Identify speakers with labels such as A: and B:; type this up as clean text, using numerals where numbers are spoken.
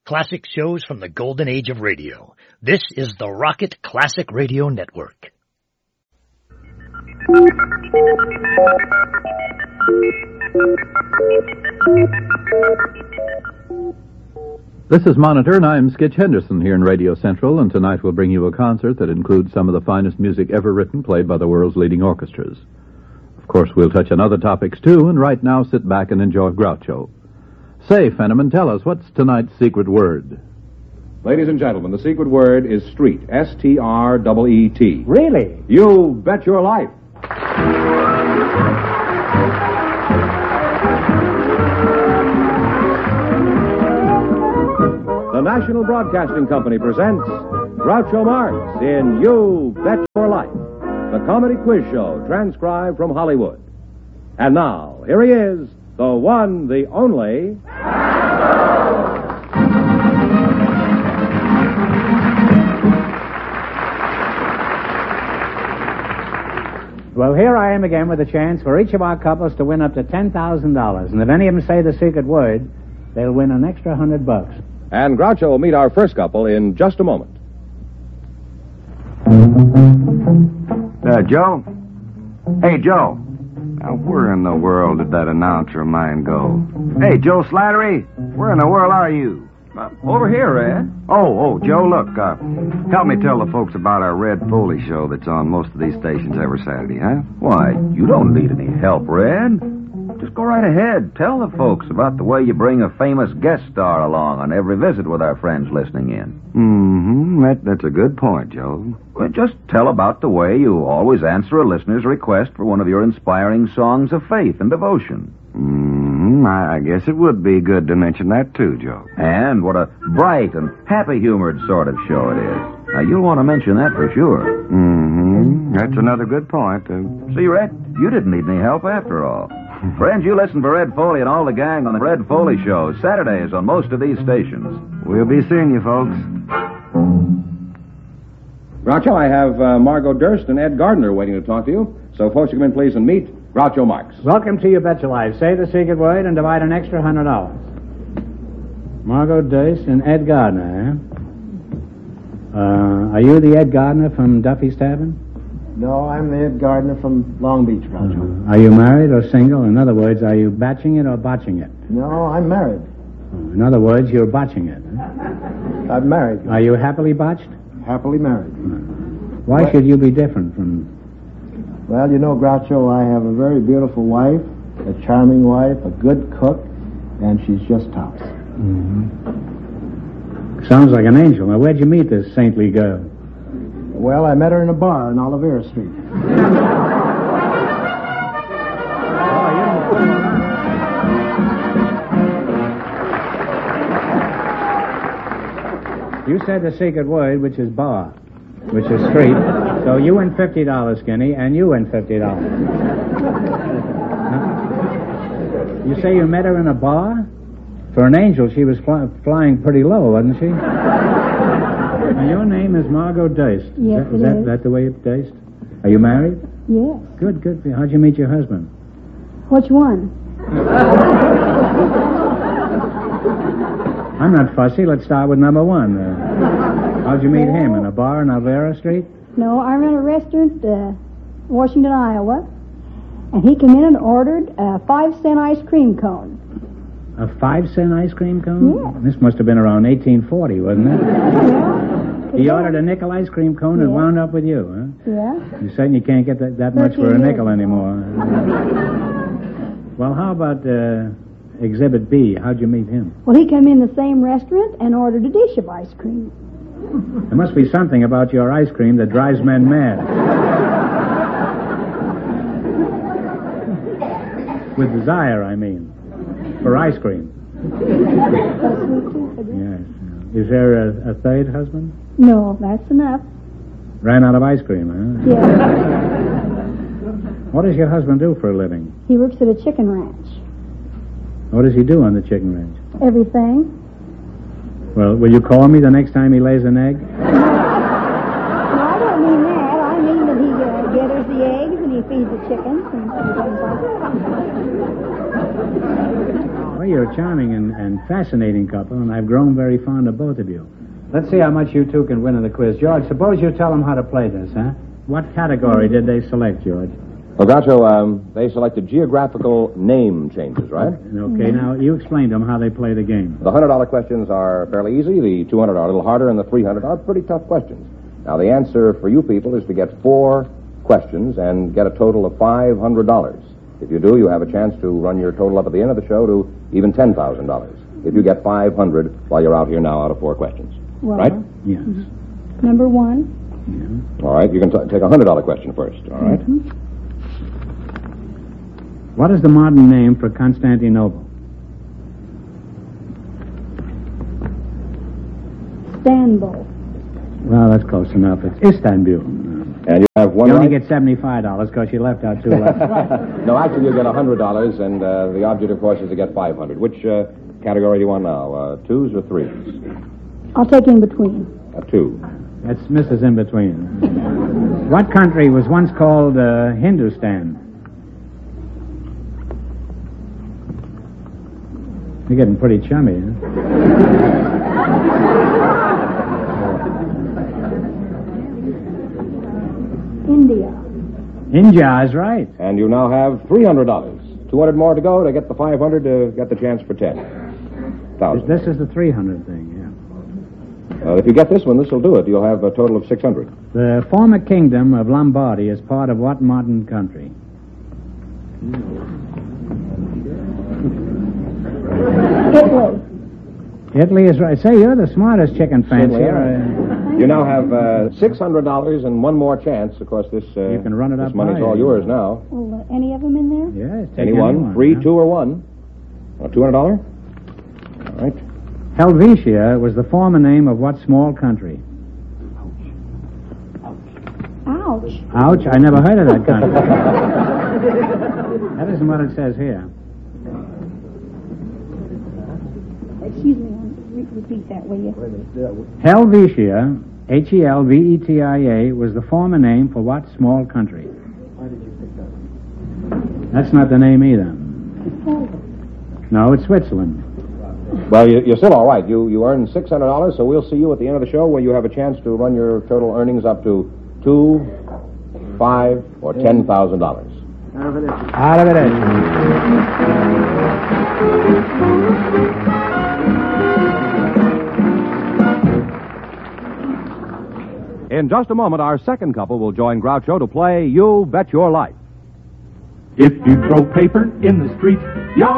A: classic shows from the golden age of radio. This is the Rocket Classic Radio Network.
B: This is Monitor, and I'm Skitch Henderson here in Radio Central, and tonight we'll bring you a concert that includes some of the finest music ever written, played by the world's leading orchestras. Of course, we'll touch on other topics, too, and right now sit back and enjoy Groucho. Say, Fenneman, tell us, what's tonight's secret word?
C: Ladies and gentlemen, the secret word is street. S-T-R-E-E-T.
D: Really?
C: You bet your life. The National Broadcasting Company presents Groucho Marx in You Bet Your Life, the comedy quiz show transcribed from Hollywood. And now, here he is, the one, the only...
D: Well, here I am again with a chance for each of our couples to win up to $10,000. And if any of them say the secret word, they'll win an extra $100.
C: And Groucho will meet our first couple in just a moment.
E: Joe? Hey, Joe. Now, where in the world did that announcer of mine go? Hey, Joe Slattery, where in the world are you?
C: Over here, Ed.
E: Oh, Joe, look, help me tell the folks about our Red Foley show that's on most of these stations every Saturday, huh? Why, you don't need any help, Red. Just go right ahead. Tell the folks about the way you bring a famous guest star along on every visit with our friends listening in. That's a good point, Joe. Well, just tell about the way you always answer a listener's request for one of your inspiring songs of faith and devotion. I guess it would be good to mention that, too, Joe. And what a bright and happy-humored sort of show it is. Now, you'll want to mention that for sure. That's another good point. See, Red, you didn't need any help after all. Friends, you listen for Red Foley and all the gang on the Red Foley Show, Saturdays on most of these stations. We'll be seeing you, folks.
C: Groucho, I have Margot Durst and Ed Gardner waiting to talk to you. So, folks, you come in, please, and meet Groucho Marx.
D: Welcome to You Bet Your Life. Say the secret word and divide an extra $100. Margot Durst and Ed Gardner, eh? Are you the Ed Gardner from Duffy's Tavern?
F: No, I'm the Ed Gardner from Long Beach, Groucho.
D: Are you married or single? In other words, are you batching it or botching it?
F: No, I'm married.
D: In other words, you're botching it. Huh?
F: I'm married.
D: Are you happily botched?
F: Happily married.
D: Why should you be different from...
F: Well, you know, Groucho, I have a very beautiful wife, a charming wife, a good cook, and she's just tops.
D: Sounds like an angel. Now, where'd you meet this saintly girl?
F: Well, I met her in a bar on Olivera Street.
D: You said the secret word, which is bar, which is street. So you win $50, Skinny, and you win $50. Now, you say you met her in a bar? For an angel, she was flying pretty low, wasn't she? Now, your name is Margot Durst.
G: Yes,
D: is that the way it's Durst? Are you married?
G: Yes.
D: Good. How'd you meet your husband?
G: Which one?
D: I'm not fussy. Let's start with number one. How'd you meet him? In a bar on Alvera Street?
G: No, I ran a restaurant, Washington, Iowa, and he came in and ordered a 5-cent ice cream cone.
D: A 5-cent ice cream cone?
G: Yeah.
D: This must have been around 1840, wasn't it?
G: Yeah.
D: He ordered a nickel ice cream cone and wound up with you, huh?
G: Yeah.
D: You certainly can't get that much for a nickel anymore. Well, how about Exhibit B? How'd you meet him?
G: Well, he came in the same restaurant and ordered a dish of ice cream.
D: There must be something about your ice cream that drives men mad. With desire, I mean. For ice cream. Yes. Is there a third husband?
G: No, that's enough.
D: Ran out of ice cream, huh?
G: Yeah.
D: What does your husband do for a living?
G: He works at a chicken ranch.
D: What does he do on the chicken ranch?
G: Everything.
D: Well, will you call me the next time he lays an egg?
G: No, I don't mean that. I mean that he gathers the eggs and he feeds the chickens and things like that.
D: Well, you're a charming and fascinating couple, and I've grown very fond of both of you. Let's see how much you two can win in the quiz. George, suppose you tell them how to play this, huh? What category did they select, George?
C: Well, Groucho, they selected geographical name changes, right?
D: Okay, now you explain to them how they play the game.
C: The $100 questions are fairly easy. The $200 are a little harder, and the $300 are pretty tough questions. Now, the answer for you people is to get 4 questions and get a total of $500. If you do, you have a chance to run your total up at the end of the show to even $10,000. If you get $500 while you're out here now out of 4 questions.
G: Well,
C: right?
D: Yes.
G: Number 1.
D: Yeah.
C: All right, you can take a $100 question first, all right?
G: Mm-hmm.
D: What is the modern name for Constantinople?
G: Istanbul.
D: Well, that's close enough. It's Istanbul.
C: And you have one
D: You only
C: right.
D: get $75 because you left out 2 left.
C: No, actually, you get $100, and the object, of course, is to get $500. Which category do you want now? 2s or 3s?
G: I'll take in between.
C: 2.
D: That's Mrs. In Between. What country was once called Hindustan? You're getting pretty chummy, huh?
G: India.
D: India is right.
C: And you now have $300. 200 more to go to get the 500 to get the chance for 10,000.
D: This is the 300 thing, yeah.
C: If you get this one, this will do it. You'll have a total of 600.
D: The former kingdom of Lombardy is part of what modern country?
G: Italy.
D: Italy is right. Say, you're the smartest chicken fancier.
C: You now have $600 and one more chance. Of course, this
D: You can run it
C: this
D: up
C: money's
D: high.
C: all yours now.
G: Well, any of them in there?
D: Yes, take
C: Anyone? 3,
D: huh?
C: 2, or 1? $200? All right.
D: Helvetia was the former name of what small country?
G: Ouch.
D: Ouch, I never heard of that country. That isn't what it says here.
G: Excuse me, repeat that, will you?
D: Helvetia, Helvetia, was the former name for what small country? That's not the name either. No, it's Switzerland.
C: Well, you're still all right. You earned $600, so we'll see you at the end of the show where you have a chance to run your total earnings up to $2,000, $5,000, or $10,000.
D: Out of it is.
H: In just a moment, our second couple will join Groucho to play You Bet Your Life.
I: If you throw paper in the street, you're